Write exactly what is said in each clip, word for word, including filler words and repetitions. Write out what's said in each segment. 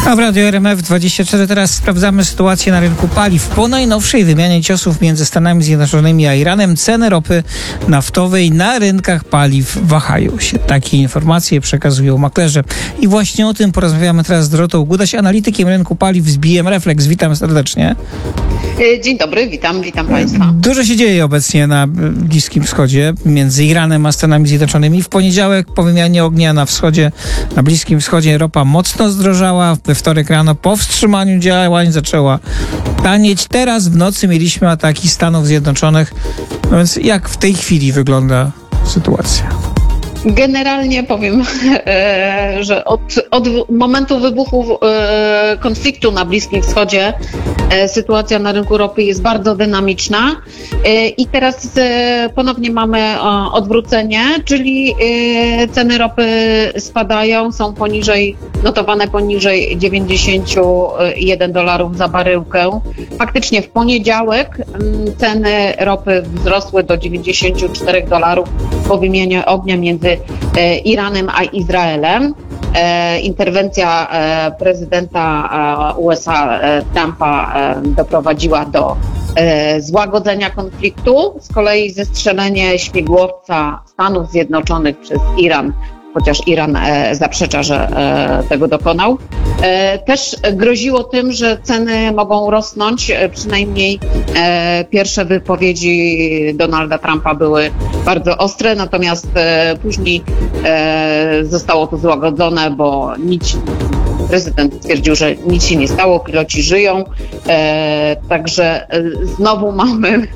A w Radio R M F dwadzieścia cztery teraz sprawdzamy sytuację na rynku paliw. Po najnowszej wymianie ciosów między Stanami Zjednoczonymi a Iranem ceny ropy naftowej na rynkach paliw wahają się. Takie informacje przekazują maklerze. I właśnie o tym porozmawiamy teraz z Dorotą Gudaś, analitykiem rynku paliw z B M Reflex. Witam serdecznie. Dzień dobry, witam, witam Państwa. Dużo się dzieje obecnie na Bliskim Wschodzie między Iranem a Stanami Zjednoczonymi. W poniedziałek po wymianie ognia na wschodzie, na Bliskim Wschodzie ropa mocno zdrożała. We wtorek rano po wstrzymaniu działań zaczęła tanieć. Teraz w nocy mieliśmy ataki Stanów Zjednoczonych. No więc jak w tej chwili wygląda sytuacja? Generalnie powiem, że od, od momentu wybuchu konfliktu na Bliskim Wschodzie sytuacja na rynku ropy jest bardzo dynamiczna i teraz ponownie mamy odwrócenie, czyli ceny ropy spadają, są poniżej, notowane poniżej dziewięćdziesiąt jeden dolarów za baryłkę. Faktycznie w poniedziałek ceny ropy wzrosły do dziewięćdziesiąt cztery dolarów po wymianie ognia między Iranem a Izraelem. E, interwencja e, prezydenta e, U S A e, Trumpa e, doprowadziła do e, złagodzenia konfliktu. Z kolei zestrzelenie śmigłowca Stanów Zjednoczonych przez Iran, chociaż Iran e, zaprzecza, że e, tego dokonał, e, też groziło tym, że ceny mogą rosnąć. E, przynajmniej e, pierwsze wypowiedzi Donalda Trumpa były bardzo ostre, natomiast e, później e, zostało to złagodzone, bo nic, prezydent stwierdził, że nic się nie stało, piloci żyją, e, także e, znowu mamy e,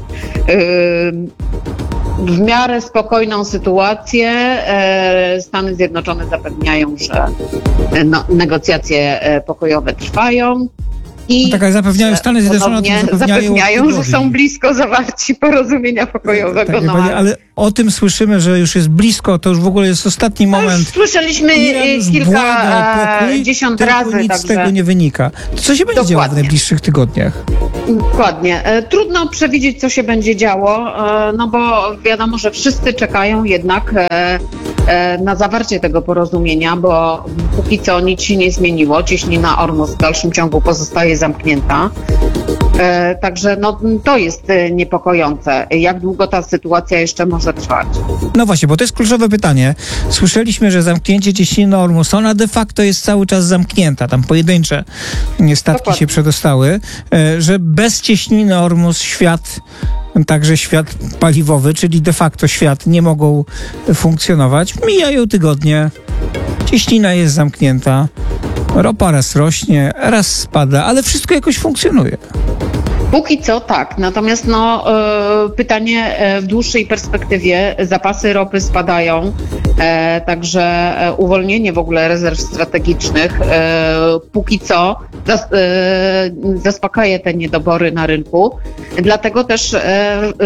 w miarę spokojną sytuację. Stany Zjednoczone zapewniają, że no, negocjacje pokojowe trwają. I no tak, jak zapewniają Stany Zjednoczone, to zapewniają, zapewniają że są blisko zawarci porozumienia pokojowego. Tak, no, ale, ale o tym słyszymy, że już jest blisko, to już w ogóle jest ostatni moment. Już słyszeliśmy kilkadziesiąt razy. Nic także... z tego nie wynika. To co się będzie Dokładnie. działo w najbliższych tygodniach? Dokładnie. Trudno przewidzieć, co się będzie działo, no bo wiadomo, że wszyscy czekają jednak na zawarcie tego porozumienia, bo póki co nic się nie zmieniło. Cieśnina Ormus w dalszym ciągu pozostaje zamknięta. Także no, to jest niepokojące. Jak długo ta sytuacja jeszcze może trwać? No właśnie, bo to jest kluczowe pytanie. Słyszeliśmy, że zamknięcie cieśniny Ormus, ona de facto jest cały czas zamknięta. Tam pojedyncze statki Dokładnie. się przedostały, że bez cieśniny Ormus świat, także świat paliwowy, czyli de facto świat, nie mogą funkcjonować. Mijają tygodnie, cieśnina jest zamknięta, ropa raz rośnie, raz spada, ale wszystko jakoś funkcjonuje. Póki co tak, natomiast no, y, pytanie y, w dłuższej perspektywie, zapasy ropy spadają, y, także y, uwolnienie w ogóle rezerw strategicznych y, póki co zas, y, zaspokaja te niedobory na rynku, dlatego też y, y,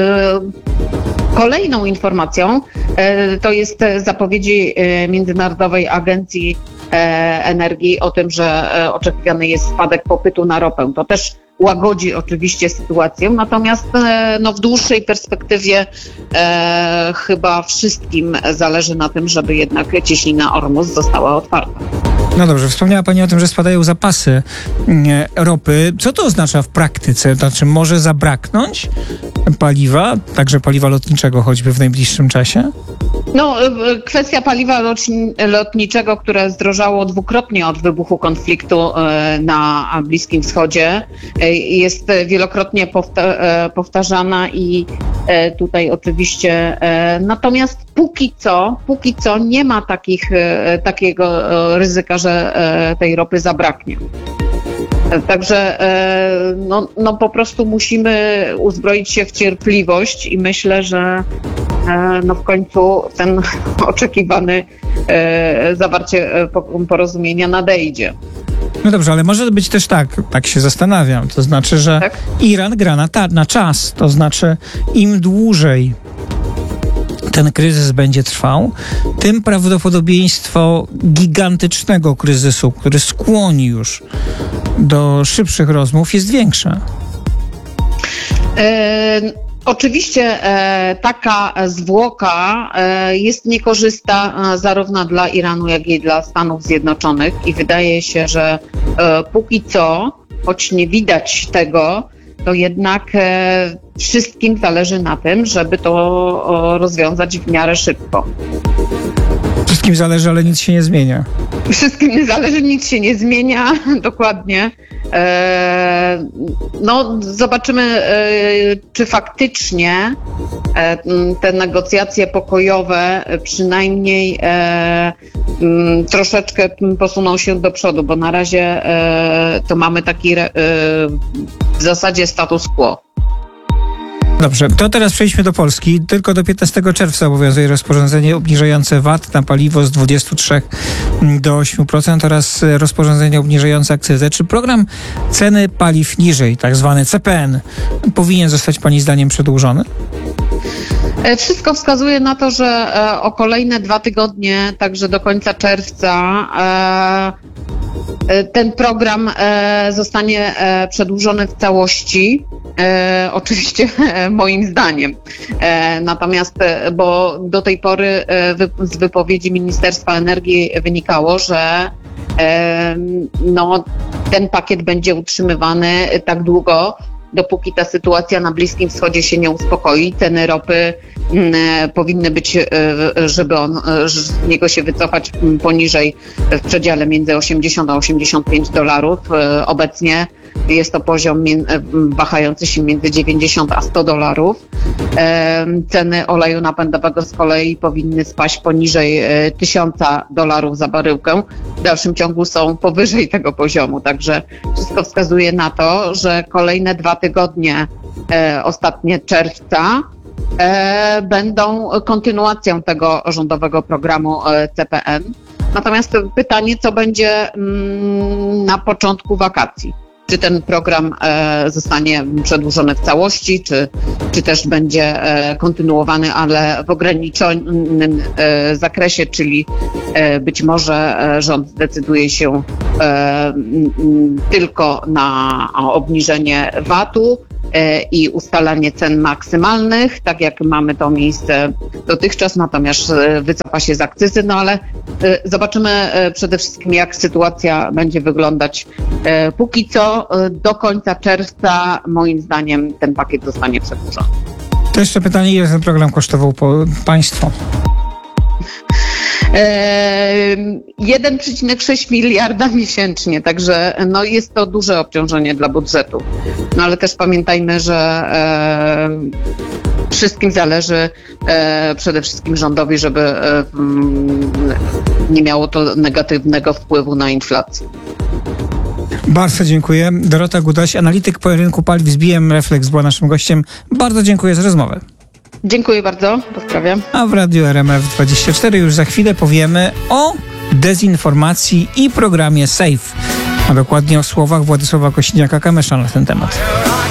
kolejną informacją y, to jest zapowiedzi y, Międzynarodowej Agencji y, Energii o tym, że y, oczekiwany jest spadek popytu na ropę. To też łagodzi oczywiście sytuację, natomiast no, w dłuższej perspektywie e, chyba wszystkim zależy na tym, żeby jednak cieśnina Ormus została otwarta. No dobrze, wspomniała Pani o tym, że spadają zapasy nie, ropy. Co to oznacza w praktyce? Znaczy może zabraknąć paliwa, także paliwa lotniczego choćby w najbliższym czasie? No, kwestia paliwa lotniczego, które zdrożało dwukrotnie od wybuchu konfliktu na Bliskim Wschodzie, jest wielokrotnie powtarzana i tutaj oczywiście, natomiast póki co, póki co nie ma takich, takiego ryzyka, że tej ropy zabraknie. Także no, no po prostu musimy uzbroić się w cierpliwość i myślę, że no w końcu ten oczekiwany zawarcie porozumienia nadejdzie. No dobrze, ale może być też tak, tak się zastanawiam, to znaczy, że tak? Iran gra na, ta, na czas, to znaczy im dłużej ten kryzys będzie trwał, tym prawdopodobieństwo gigantycznego kryzysu, który skłoni już do szybszych rozmów, jest większe. E- Oczywiście e, taka zwłoka e, jest niekorzystna e, zarówno dla Iranu, jak i dla Stanów Zjednoczonych i wydaje się, że e, póki co, choć nie widać tego, to jednak e, wszystkim zależy na tym, żeby to o, rozwiązać w miarę szybko. Wszystkim zależy, ale nic się nie zmienia. Wszystkim nie zależy, nic się nie zmienia, dokładnie. E, no, zobaczymy, e, czy faktycznie e, te negocjacje pokojowe przynajmniej e, m, troszeczkę posuną się do przodu, bo na razie e, to mamy taki e, w zasadzie status quo. Dobrze, to teraz przejdźmy do Polski. Tylko do piętnastego czerwca obowiązuje rozporządzenie obniżające V A T na paliwo z dwudziestu trzech do ośmiu procent oraz rozporządzenie obniżające akcyzę. Czy program ceny paliw niżej, tak zwany C P N, powinien zostać Pani zdaniem przedłużony? Wszystko wskazuje na to, że o kolejne dwa tygodnie, także do końca czerwca, ten program zostanie przedłużony w całości. E, oczywiście e, moim zdaniem. E, natomiast, bo do tej pory e, wy, z wypowiedzi Ministerstwa Energii wynikało, że e, no, ten pakiet będzie utrzymywany tak długo, dopóki ta sytuacja na Bliskim Wschodzie się nie uspokoi. Ceny ropy m, powinny być, żeby on, z niego się wycofać poniżej, w przedziale między osiemdziesiąt a osiemdziesiąt pięć dolarów. Obecnie jest to poziom wahający się między dziewięćdziesiąt a sto dolarów. Ceny oleju napędowego z kolei powinny spaść poniżej tysiąc dolarów za baryłkę. W dalszym ciągu są powyżej tego poziomu, także wszystko wskazuje na to, że kolejne dwa tygodnie, e, ostatnie czerwca, e, będą kontynuacją tego rządowego programu e, C P N. Natomiast pytanie, co będzie mm, na początku wakacji? Czy ten program e, zostanie przedłużony w całości, czy, czy też będzie e, kontynuowany, ale w ograniczonym e, zakresie, czyli e, być może e, rząd zdecyduje się e, m, tylko na obniżenie V A T-u e, i ustalanie cen maksymalnych, tak jak mamy to miejsce dotychczas, natomiast e, wycofa się z akcyzy, no ale e, zobaczymy e, przede wszystkim, jak sytuacja będzie wyglądać. E, póki co do końca czerwca, moim zdaniem, ten pakiet zostanie przedłużony. To jeszcze pytanie, ile ten program kosztował po państwo? jeden przecinek sześć miliarda miesięcznie, także no jest to duże obciążenie dla budżetu. No ale też pamiętajmy, że e, wszystkim zależy e, przede wszystkim rządowi, żeby e, nie miało to negatywnego wpływu na inflację. Bardzo dziękuję. Dorota Gudaś, analityk po rynku paliw z B M Reflex, była naszym gościem. Bardzo dziękuję za rozmowę. Dziękuję bardzo. Pozdrawiam. A w Radiu R M F dwadzieścia cztery już za chwilę powiemy o dezinformacji i programie SAFE, a dokładnie o słowach Władysława Kosiniaka-Kamysza na ten temat.